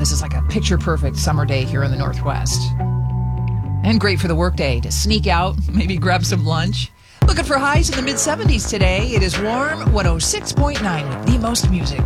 This is like a picture-perfect summer day here in the Northwest. And great for the workday to sneak out, maybe grab some lunch. Looking for highs in the mid-70s today. It is warm, 106.9 with the most music.